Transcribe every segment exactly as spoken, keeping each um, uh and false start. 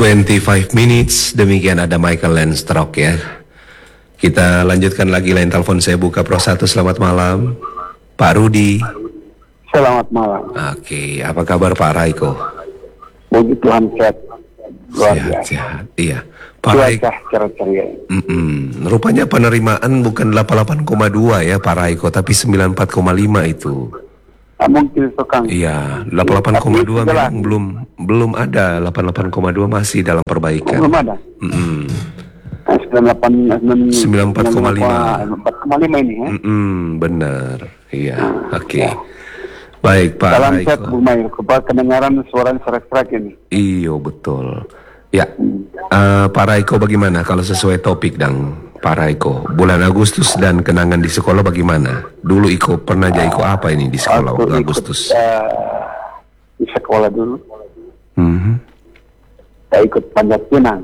twenty-five minutes, demikian ada Michael Landstrock ya. Kita lanjutkan lagi, lain telepon saya buka Pro satu. Selamat malam Pak Rudi. Selamat malam. Oke, apa kabar Pak Raiko? Puji Tuhan, sehat. Luar Sehat, biasa. sehat, iya Pak Raiko. Ceria-ceria. Mm-mm. Rupanya penerimaan bukan delapan puluh delapan koma dua ya Pak Raiko, tapi sembilan puluh empat koma lima itu. Nah, mungkin itu Kang. Iya, delapan puluh delapan koma dua memang belum belum ada. Delapan puluh delapan koma dua masih dalam perbaikan. Belum ada. Mm-mm. Nah, sembilan puluh delapan, sembilan puluh empat koma lima. empat koma lima ini ya. Mm-mm, benar. Iya, nah, oke. Okay. Ya. Baik Pak Salam Raiko. sehat Bu Mail, kepada kedengaran suara serak-serak ini. Iyo betul. Ya, uh, Pak Raiko bagaimana kalau sesuai topik dong Pak Raiko? Bulan Agustus dan kenangan di sekolah bagaimana? Dulu Iko pernah jadi Iko apa ini di sekolah Aku waktu ikut, Agustus? Uh, di sekolah dulu. Mm-hmm. Saya ikut Panjat Pinang.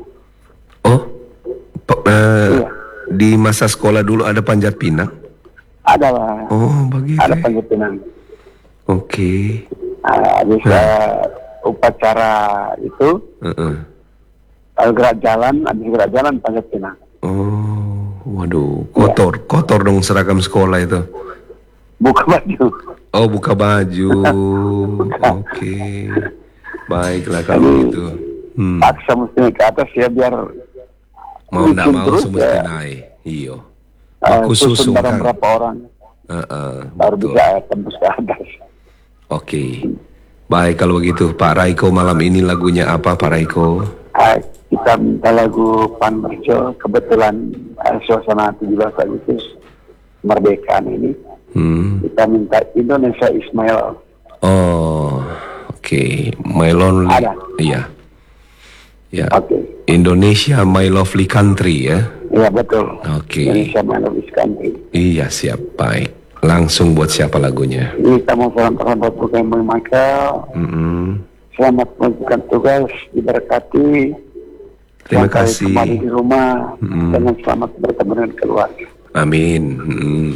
Oh, P- uh, iya. Di masa sekolah dulu ada Panjat Pinang? Ada lah. Oh, begitu. Ada Panjat Pinang. Oke. Okay. Uh, bisa uh. upacara itu. Uh-uh. Kalau gerak jalan, habis gerak jalan Panjat Pinang. Oh, waduh, kotor, ya. Kotor dong seragam sekolah itu. Buka baju. Oh, buka baju. Oke, okay. Baiklah kalau itu. Hmm. Paksa mesti ke atas ya biar mau tidak mau terus, mesti ya. naik. Iyo. Uh, Aku susun susun barang kan. berapa orang, Uh-uh, baru betul. bisa tembus ke atas. Oke. Okay. Baik kalau begitu, Pak Raiko malam ini lagunya apa Pak Raiko? Uh, kita minta lagu Pan Merjo, kebetulan uh, suasana tujuh belas Agustus kemerdekaan ini. Hmm. Kita minta Indonesia Ismail. Oh, oke. Okay. My Lonely. Ada. Iya. Ya. Oke. Okay. Indonesia My Lovely Country ya. Iya betul. Oke. Okay. Indonesia My Lovely Country. Iya siap, baik. Langsung buat siapa lagunya? Kita mau salam buat bukan Michael. Mm-hmm. Selamat melakukan tugas, diberkati. Terima Sampai kasih. Kembali di rumah mm-hmm. dengan selamat bertemu dengan keluarga. Amin. Mm-hmm.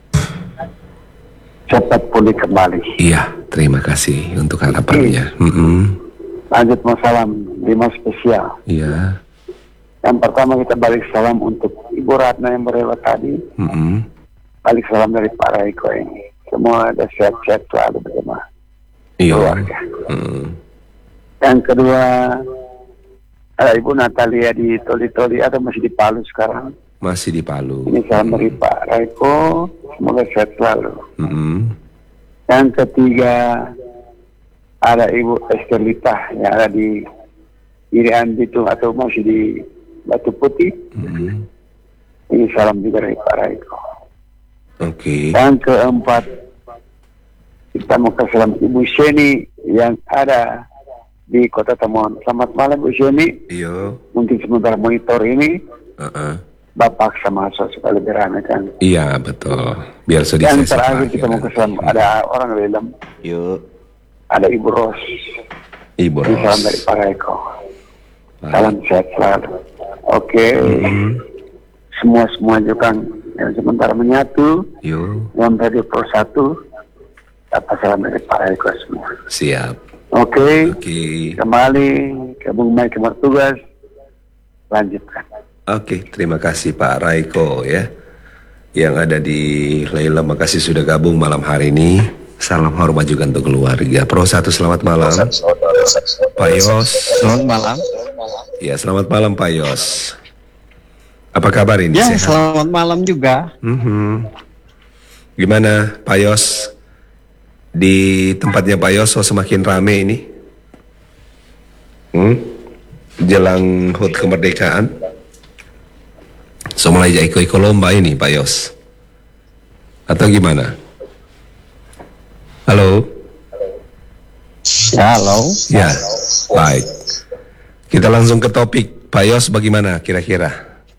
Cepat pulih kembali. Iya, terima kasih untuk harapannya. Mm-hmm. Lanjut mau salam lima spesial. Iya. Yang pertama kita balik salam untuk Ibu Ratna yang berlewat tadi. Mm-hmm. Balik salam dari Pak Raiko ini. Semua ada sehat-sehat selalu bersama Iya. keluarga. Mm-hmm. Yang kedua ada Ibu Natalia di Toli-Toli atau masih di Palu sekarang. Masih di Palu. Ini salam dari Pak Raiko. Semoga sehat selalu. Mm-hmm. Yang ketiga ada Ibu Estelita yang ada di Irian itu atau masih di Batu Putih. Mm-hmm. Ini salam juga dari Pak Raiko. Oke. Okay. Yang keempat kita mau ke salam Ibu Sheni yang ada di Kota Temuan. Selamat malam Bu Sheni. Iya. Mungkin sebentar monitor ini. Uh-uh. Bapak sama saya sekali berani kan. Iya betul. Biar sedih. Yang terakhir kita mau ke salam ada orang di dalam. Yuk. Ada Ibu Ros. Ibu Ros. Ini salam dari Pak Raiko. Salam sehat selalu. Oke. Mm-hmm. Semua-semua juga yang sementara menyatu. Yuk. Yang dari Pro satu. Dapat salam dari Pak Raiko semua. Siap. Oke. Okay. Oke. Okay. Kembali ke Bung Mai Kemar Tugas. Lanjutkan. Oke, okay, terima kasih Pak Raiko ya. Yang ada di Laila, makasih sudah gabung malam hari ini. Salam hormat juga untuk keluarga. Pro satu selamat malam. Pak Yos. Selamat malam. Ya, selamat malam Pak Yos. Apa kabar ini? Ya, sehat? Selamat malam juga. Mm-hmm. Gimana Pak Yos? Di tempatnya Pak Yos semakin rame ini? Hmm? Jelang H U T kemerdekaan? So mulai ikut-ikut lomba ini Pak Yos? Atau gimana? Halo? Ya, halo. Ya, baik. Kita langsung ke topik. Pak Yos bagaimana kira-kira?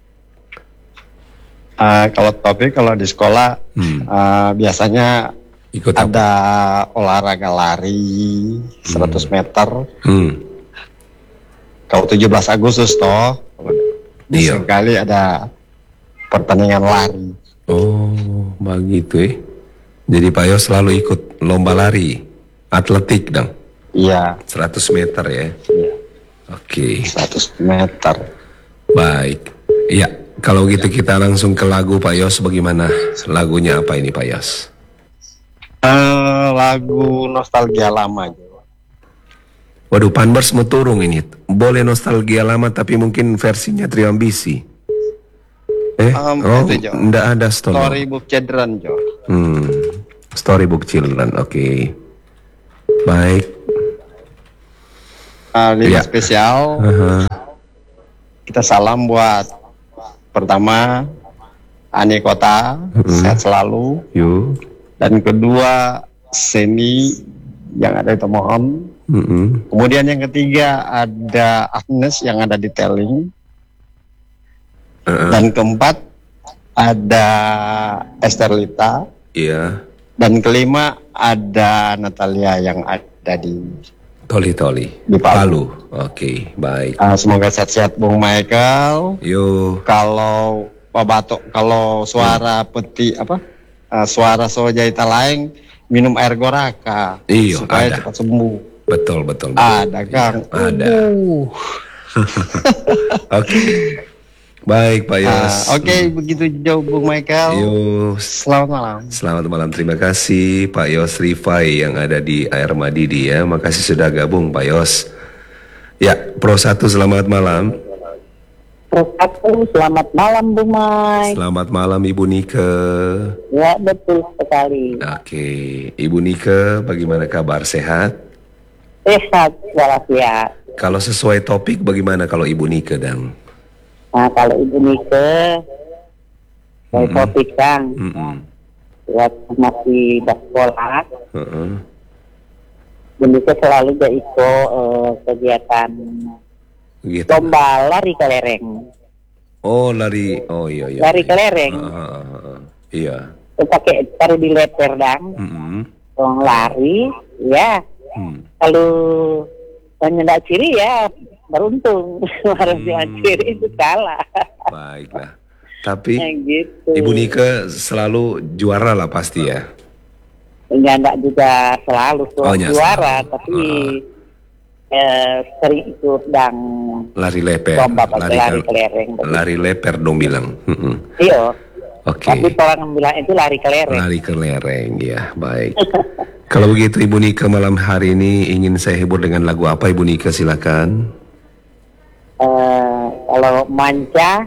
Uh, kalau topik, kalau di sekolah hmm. uh, biasanya ikut ada apa? Olahraga lari seratus meter. Hmm. Kalau tujuh belas Agustus toh, iya. Sekali ada pertandingan lari. Oh, begitu ya. Jadi Pak Yos selalu ikut lomba lari, atletik dong. Iya. seratus meter ya. Iya. Oke. seratus meter. Baik. Ya, kalau gitu kita langsung ke lagu Pak Yos. Bagaimana lagunya, apa ini Pak Yos? Uh, lagu nostalgia lama. Waduh, Panbers mau turun ini. Boleh nostalgia lama tapi mungkin versinya Trio Ambisi. Eh, um, oh, itu, enggak ada story. Storybook Children, Jo. Hmm, Storybook Children, oke. Okay. Baik. Uh, lirik Ya. spesial. Uh-huh. Kita salam buat pertama Ani Kota, Mm-mm. sehat selalu. Yuk. Dan kedua Seni yang ada di Tomohon. Mm-mm. Kemudian yang ketiga ada Agnes yang ada di Telling. Uh-uh. Dan keempat ada Esterlita. Iya. Dan kelima ada Natalia yang ada di Toli-toli. Di Palu. Palu. Oke, baik. uh, semoga sehat-sehat Bung Michael. Yuk. Kalau Pak Batok, kalau suara peti apa uh, suara sojaita lain, minum air goraka Iyo, supaya ada. cepat sembuh. Betul, betul. betul. Ada Kang. Ada. Uh. Oke. Baik Pak Yos. Ah, Oke, begitu jauh Bung Michael. Yuk. Selamat malam. Selamat malam, terima kasih Pak Yos Rifai yang ada di Air Madidi ya. Makasih sudah gabung Pak Yos. Ya, Pro satu selamat malam. Pro satu, selamat malam Bung Mai. Selamat malam Ibu Nike. Ya betul sekali. Oke, Ibu Nike bagaimana kabar, sehat? Sehat walafiat. Kalau sesuai topik bagaimana kalau Ibu Nike dan? Nah kalau Ibu Nike, saya Mm-mm. topik Kang, Mm-mm. waktu masih bersekolah, Uh-uh. Ibu Nike selalu dia ikut eh, kegiatan Gitu. lomba lari kelereng. Oh lari, oh iya iya. Lari kelereng. Ah, ah, ah, ah. Iya. Terus pakai taruh di leper dang, Mm-mm. orang lari, ya. Hmm. Kalau menyendak ciri ya beruntung, harus Hmm. ciri itu kalah. Baiklah. Tapi Nah, gitu. Ibu Nike selalu juara lah pasti ya. Enggak, enggak juga selalu su- Oh, ya, juara, selalu. tapi eh, sering ikut dan Lari leper. lomba pakai lari ke- kelereng. lari leper dong bilang. Mm-mm. Iya, Oke. tapi orang bilang itu lari kelereng. Lari kelereng ya, baik. Kalau begitu Ibu Nike malam hari ini ingin saya hibur dengan lagu apa Ibu Nike, silakan. Eh, kalau manca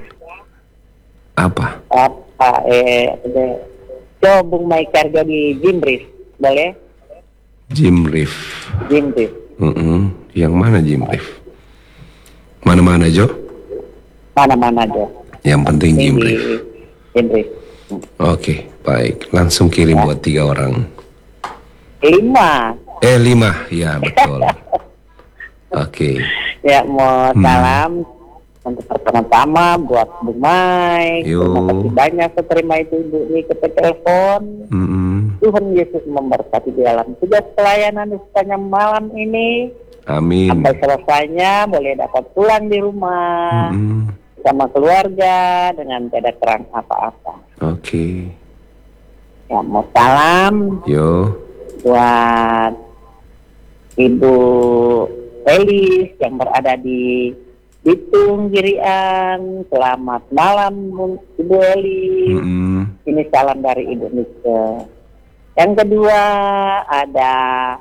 Apa? apa eh apa, coba Bung Maikar jadi Jimbris, boleh? Jim Reef. Jimbris. Mm-mm. Yang mana Jim Reef? Mana-mana Jo? Mana-mana aja. Yang penting Jim Ini Reef. Jimbris. Oke, baik. Langsung kirim buat tiga orang. Lima. Eh lima, ya betul. Oke. Ya mau Hmm. salam untuk pertama-tama buat Bung Mai. Yo. Terima kasih banyak saya terima itu Ibu ini ke telepon. Mm-mm. Tuhan Yesus memberkati di dalam tugas pelayanan di sepanjang malam ini. Amin. Sampai selesainya boleh dapat pulang di rumah Mm-mm. sama keluarga dengan tidak terang apa-apa. Oke. Ya mau salam Yo. buat Ibu Elis yang berada di Bitung Girian. Selamat malam Bu- Ibu Elis. Mm-mm. Ini salam dari Ibu Nike. Yang kedua ada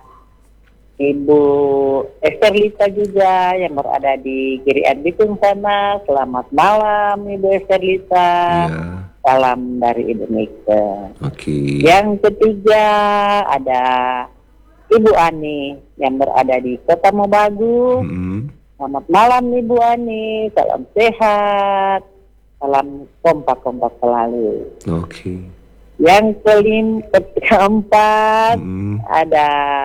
Ibu Esterlita juga yang berada di Girian Bitung sana. Selamat malam Ibu Esterlita. Ya. Salam dari Ibu Nike. Oke. Yang ketiga ada Ibu Ani yang berada di Kota Mobagu. Mm-mm. Selamat malam Ibu Ani, salam sehat, salam kompak-kompak selalu. Oke. Yang kelim, keempat Mm-mm. ada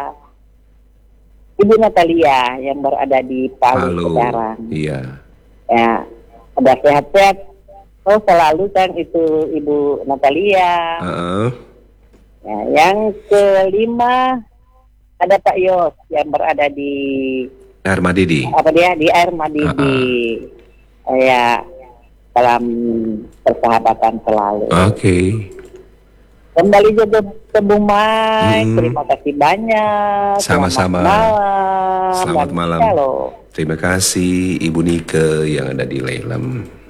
Ibu Natalia yang berada di Palu Halo. sekarang. Iya. Ya, ada sehat-sehat. Oh selalu kan itu Ibu Natalia. Uh-uh. Ya, yang kelima ada Pak Yos yang berada di Air Madidi. apa dia di Air Madidi. Ya, salam persahabatan selalu. Oke. Kembali juga ke Bumai. Hmm. Terima kasih banyak. Sama-sama. Selamat malam. Selamat Dan malam. shalom. Terima kasih Ibu Nike yang ada di Lelem.